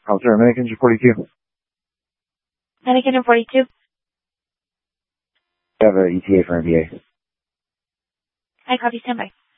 Altair, Mannequin 42. Mannequin 42. I have an ETA for MBA. I copy, standby.